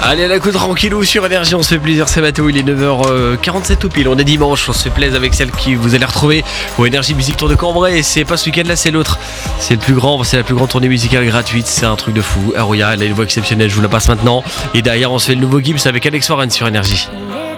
Allez, à la coup tranquillou sur Énergie, on se fait plaisir, c'est Mathéo, il est 9h47 tout pile, on est dimanche, on se fait plaisir avec celle qui vous allez retrouver au Énergie Musique Tour de Cambrai, et c'est pas ce week-end là, c'est l'autre, c'est la plus grande tournée musicale gratuite, c'est un truc de fou. Arouya, elle a une voix exceptionnelle, je vous la passe maintenant, et derrière on se fait le nouveau Gibbs avec Alex Warren sur Énergie.